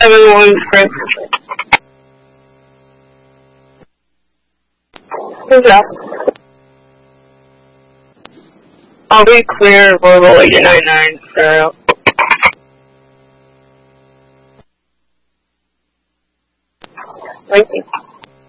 7-1 Chris. Who's up? I'll be clear, Verbal 899, Sarah. Thank you.